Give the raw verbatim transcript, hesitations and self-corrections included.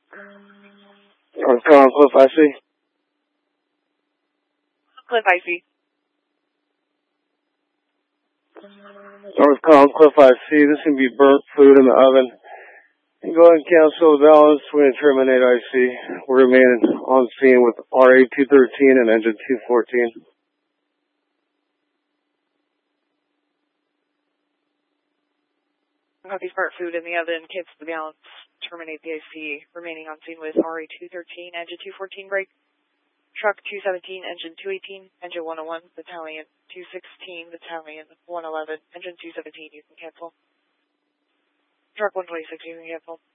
North Carolina Cliff, I see. Cliff, I see. North Carolina Cliff, I see. This can be burnt food in the oven. And go ahead and cancel the balance. We're going to terminate I C. We're remaining on scene with R A two thirteen and engine two fourteen. Copy, burnt food in the oven. Cancel the balance. Terminate the I C. Remaining on scene with R A two thirteen, engine two fourteen break. Truck two seventeen, engine two eighteen, engine one oh one, battalion two sixteen, battalion one eleven, engine two seventeen, you can cancel. Truck one twenty-six, you can cancel.